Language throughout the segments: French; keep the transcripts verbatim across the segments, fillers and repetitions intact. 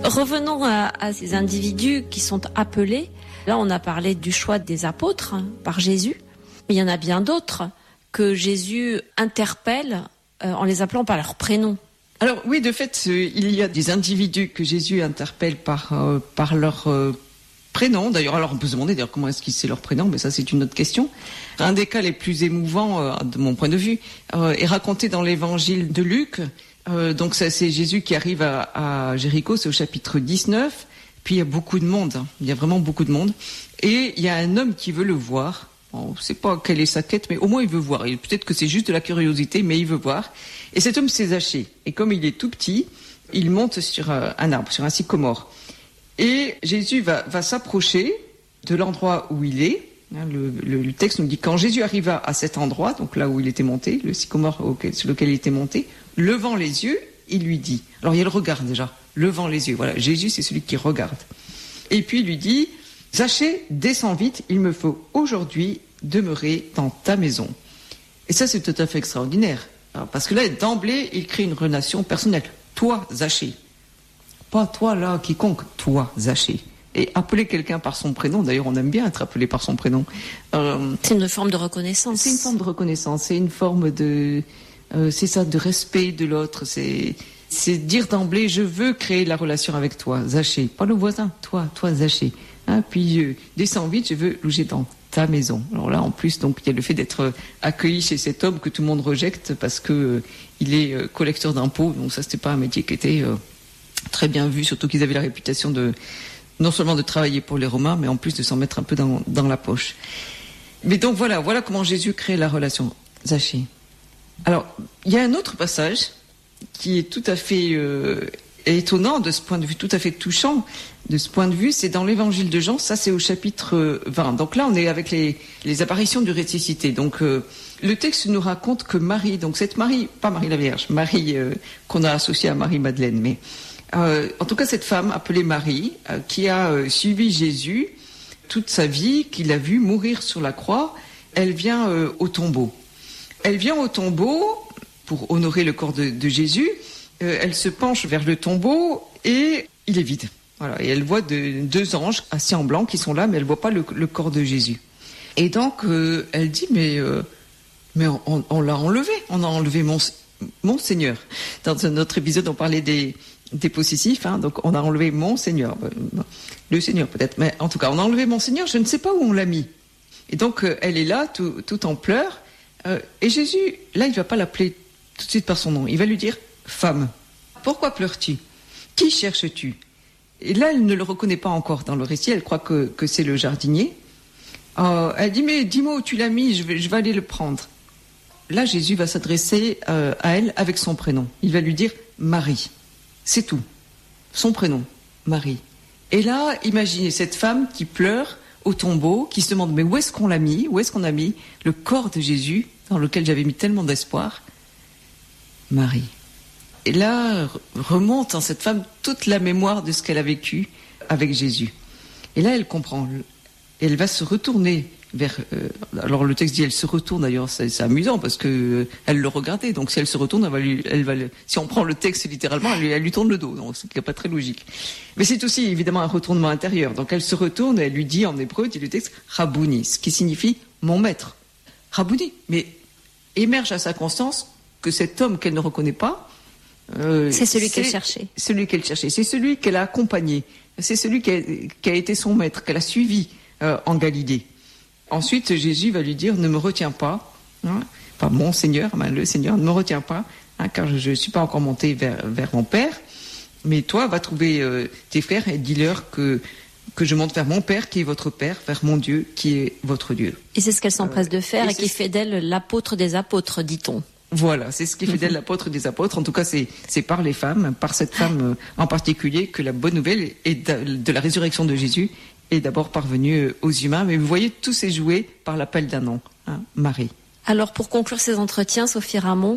Revenons à, à ces individus qui sont appelés. Là, on a parlé du choix des apôtres hein, par Jésus, mais il y en a bien d'autres que Jésus interpelle euh, en les appelant par leur prénom. Alors oui, de fait, euh, il y a des individus que Jésus interpelle par, euh, par leur euh, prénom. D'ailleurs, alors on peut se demander d'ailleurs comment est-ce qu'il sait leur prénom, mais ça c'est une autre question. Un des cas les plus émouvants, euh, de mon point de vue, euh, est raconté dans l'évangile de Luc. Euh, donc ça, c'est Jésus qui arrive à, à Jéricho, c'est au chapitre dix-neuf. Puis il y a beaucoup de monde, hein. Il y a vraiment beaucoup de monde. Et il y a un homme qui veut le voir. On ne sait pas quelle est sa quête, mais au moins il veut voir. Et peut-être que c'est juste de la curiosité, mais il veut voir. Et cet homme s'est Zachée. Et comme il est tout petit, il monte sur un arbre, sur un sycomore. Et Jésus va, va s'approcher de l'endroit où il est. Le, le, le texte nous dit quand Jésus arriva à cet endroit, donc là où il était monté, le sycomore auquel, sur lequel il était monté, levant les yeux, il lui dit. Alors il y a le regard déjà, levant les yeux. Voilà, Jésus c'est celui qui regarde. Et puis il lui dit, Zachée, descends vite, il me faut aujourd'hui demeurer dans ta maison. Et ça c'est tout à fait extraordinaire, alors, parce que là d'emblée il crée une relation personnelle. Toi Zachée, pas toi là quiconque, toi Zachée. Et appeler quelqu'un par son prénom, d'ailleurs on aime bien être appelé par son prénom. Euh, c'est une forme de reconnaissance. C'est une forme de reconnaissance, c'est une forme de, euh, c'est ça, de respect de l'autre. C'est, c'est dire d'emblée, je veux créer la relation avec toi, Zachée, pas le voisin, toi, toi Zachée. Hein, puis euh, descends vite, je veux loger dans ta maison. Alors là, en plus, donc il y a le fait d'être accueilli chez cet homme que tout le monde rejette parce que euh, il est euh, collecteur d'impôts. Donc ça, c'était pas un métier qui était euh, très bien vu, surtout qu'ils avaient la réputation de non seulement de travailler pour les Romains, mais en plus de s'en mettre un peu dans, dans la poche. Mais donc voilà, voilà comment Jésus crée la relation. Zachée. Alors, il y a un autre passage qui est tout à fait euh, étonnant de ce point de vue, tout à fait touchant de ce point de vue, c'est dans l'évangile de Jean, ça c'est au chapitre vingt. Donc là, on est avec les, les apparitions du ressuscité. Donc euh, le texte nous raconte que Marie, donc cette Marie, pas Marie la Vierge, Marie euh, qu'on a associée à Marie-Madeleine, mais Euh, en tout cas, cette femme appelée Marie, euh, qui a euh, suivi Jésus toute sa vie, qui l'a vu mourir sur la croix, elle vient euh, au tombeau. Elle vient au tombeau pour honorer le corps de, de Jésus. Euh, elle se penche vers le tombeau et il est vide. Voilà. Et elle voit de, deux anges assis en blanc qui sont là, mais elle voit pas le, le corps de Jésus. Et donc, euh, elle dit, mais, euh, mais on, on, on l'a enlevé. On a enlevé mon, mon Seigneur. Dans un autre épisode, on parlait des des possessifs, hein, donc on a enlevé mon Seigneur, le Seigneur peut-être, mais en tout cas on a enlevé mon Seigneur, je ne sais pas où on l'a mis. Et donc euh, elle est là, tout, tout en pleurs, euh, et Jésus, là il ne va pas l'appeler tout de suite par son nom, il va lui dire « Femme, pourquoi pleures-tu ? Qui cherches-tu » Et là elle ne le reconnaît pas encore dans le récit, elle croit que, que c'est le jardinier. Euh, elle dit « Mais dis-moi où tu l'as mis, je vais, je vais aller le prendre. » Là Jésus va s'adresser euh, à elle avec son prénom, il va lui dire « Marie ». C'est tout. Son prénom, Marie. Et là, imaginez cette femme qui pleure au tombeau, qui se demande mais où est-ce qu'on l'a mis ? Où est-ce qu'on a mis le corps de Jésus, dans lequel j'avais mis tellement d'espoir ? Marie. Et là, remonte en cette femme toute la mémoire de ce qu'elle a vécu avec Jésus. Et là, elle comprend. Et elle va se retourner vers... Euh, alors le texte dit elle se retourne, d'ailleurs c'est, c'est amusant parce que euh, elle le regardait, donc si elle se retourne, elle va lui, elle va lui, si on prend le texte littéralement, elle lui, elle lui tourne le dos, donc c'est pas très logique. Mais c'est aussi évidemment un retournement intérieur, donc elle se retourne et elle lui dit en hébreu, dit le texte, Rabouni, ce qui signifie mon maître. Rabouni, mais émerge à sa conscience que cet homme qu'elle ne reconnaît pas, euh, c'est celui c'est qu'elle cherchait. Celui qu'elle cherchait, c'est celui qu'elle a accompagné, c'est celui qui a, qui a été son maître, qu'elle a suivi euh, en Galilée. Ensuite, Jésus va lui dire, ne me retiens pas, hein, enfin mon Seigneur, ben, le Seigneur, ne me retiens pas, hein, car je ne suis pas encore monté vers, vers mon Père, mais toi, va trouver euh, tes frères et dis-leur que, que je monte vers mon Père, qui est votre Père, vers mon Dieu, qui est votre Dieu. Et c'est ce qu'elle s'empresse de faire, et, et qui fait d'elle l'apôtre des apôtres, dit-on. Voilà, c'est ce qui fait d'elle l'apôtre des apôtres. En tout cas, c'est, c'est par les femmes, par cette femme euh, en particulier, que la bonne nouvelle est de, de la résurrection de Jésus est d'abord parvenue aux humains. Mais vous voyez, tout s'est joué par l'appel d'un nom, hein, Marie. Alors, pour conclure ces entretiens, Sophie Ramon,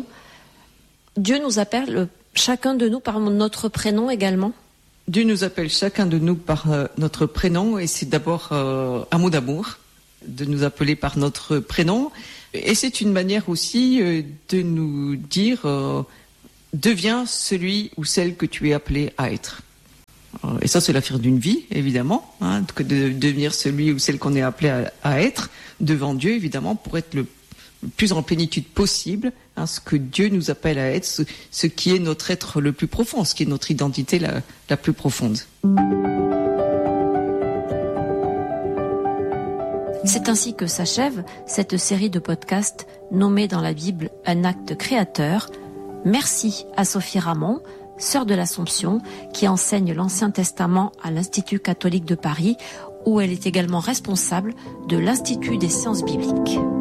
Dieu nous appelle chacun de nous par notre prénom également ? Dieu nous appelle chacun de nous par euh, notre prénom, et c'est d'abord euh, un mot d'amour, de nous appeler par notre prénom. Et c'est une manière aussi euh, de nous dire euh, « Deviens celui ou celle que tu es appelé à être ». Et ça, c'est l'affaire d'une vie, évidemment, hein, que de devenir celui ou celle qu'on est appelé à, à être devant Dieu, évidemment, pour être le, le plus en plénitude possible, hein, ce que Dieu nous appelle à être, ce, ce qui est notre être le plus profond, ce qui est notre identité la, la plus profonde. C'est ainsi que s'achève cette série de podcasts nommée dans la Bible un acte créateur. Merci à Sophie Ramon, sœur de l'Assomption, qui enseigne l'Ancien Testament à l'Institut catholique de Paris, où elle est également responsable de l'Institut des sciences bibliques.